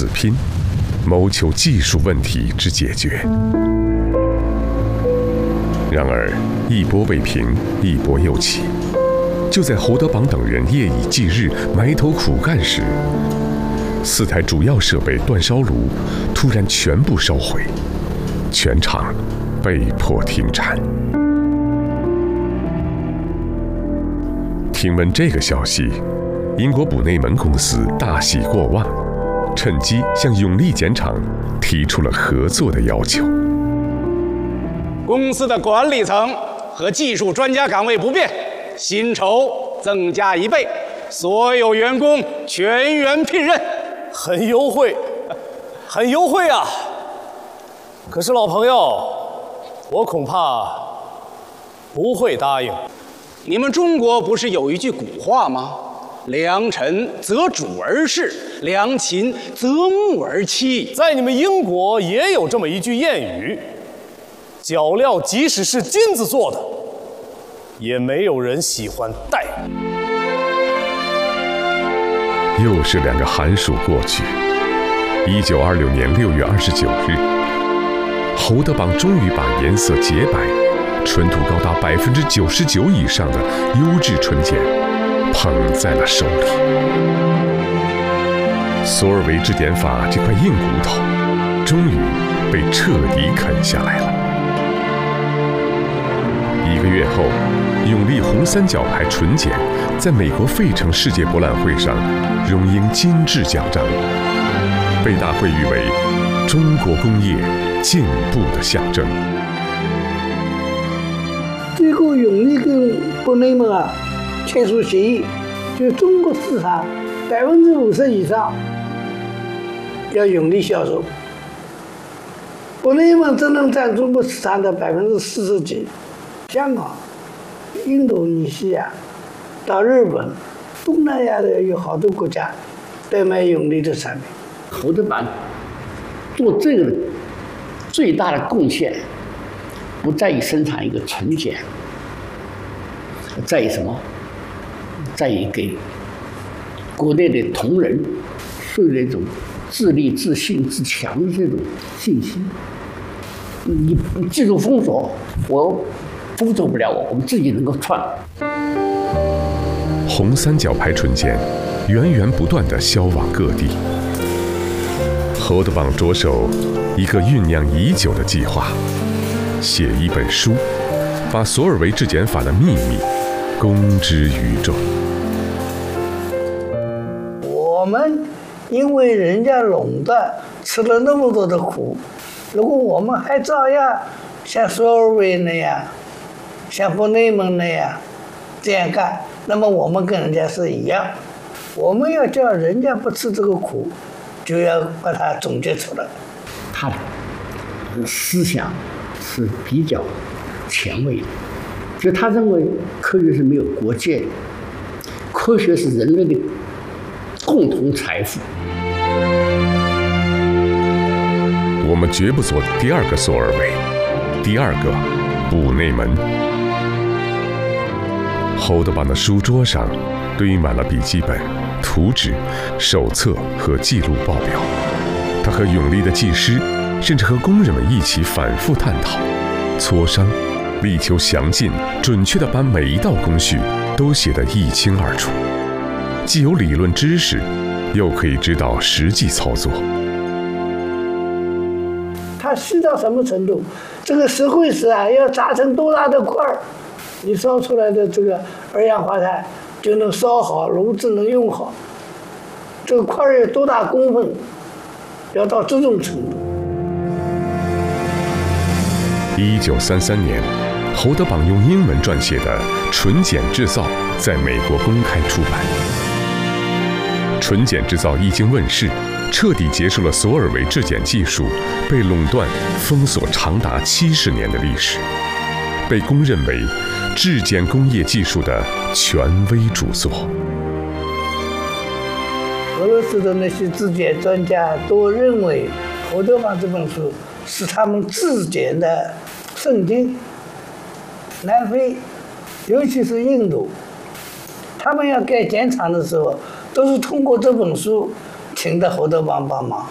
死拼，谋求技术问题之解决。然而，一波未平，一波又起。就在侯德榜等人夜以继日埋头苦干时，4台主要设备煅烧炉突然全部烧毁，全场被迫停产。听闻这个消息，英国卜内门公司大喜过望，趁机向永利碱厂提出了合作的要求。 公司的管理层和技术专家岗位不变，薪酬增加1倍，所有员工全员聘任。 很优惠，很优惠啊！可是老朋友，我恐怕不会答应。 你们中国不是有一句古话吗？良臣择主而事，良禽择木而栖。 在你们英国也有这么一句谚语：脚镣即使是金子做的，也没有人喜欢戴。 又是2个寒暑过去，1926年6月29日，侯德榜终于把颜色洁白、纯度高达99%以上的优质纯碱捧在了手里。索尔维质碱法这块硬骨头，终于被彻底啃下来了。1个月后，永利红三角牌纯碱在美国费城世界博览会上荣膺金质奖章，被大会誉为中国工业进步的象征。 最后，永利跟卜内门签署协议，就中国市场50%以上要永利销售，卜内门只能占中国市场的40%几。香港、印度尼西亚到日本、东南亚的有好多国家都买永利的产品。 侯德榜做这个最大的贡献，不在于生产一个纯碱，在于什么？在于给国内的同仁树立一种自立、自信、自强的这种信心。你技术封锁，我封锁不了我们自己能够创。 红三角牌纯碱源源不断地销往各地。侯德榜着手一个酝酿已久的计划，写一本书，把索尔维质碱法的秘密公之于众。 我们因为人家垄断吃了那么多的苦，如果我们还照样像索尔维那样，像卜内门那样这样干，那么我们跟人家是一样。我们要叫人家不吃这个苦，就要把它总结出来。 他的思想是比较前卫的，就他认为科学是没有国界的，科学是人类的共同财富。 我们绝不做第2个索尔维，第2个卜内门。侯德榜的书桌上堆满了笔记本、图纸、手册和记录报表。他和永利的技师，甚至和工人们一起反复探讨、磋商，力求详尽、准确地把每一道工序都写得一清二楚，既有理论知识，又可以指导实际操作。 它细到什么程度？这个石灰石要砸成多大的块儿，你烧出来的这个二氧化碳就能烧好，炉子能用好。这个块儿有多大公分？要到这种程度。 1933年，侯德榜用英文撰写的《纯碱制造》在美国公开出版。纯碱制造一经问世，彻底结束了索尔维质碱技术被垄断、封锁长达70年的历史，被公认为质碱工业技术的权威著作。 俄罗斯的那些质检专家都认为，侯德榜这本书是他们质检的圣经。南非，尤其是印度，他们要盖碱厂的时候，都是通过这本书请的侯德榜帮忙。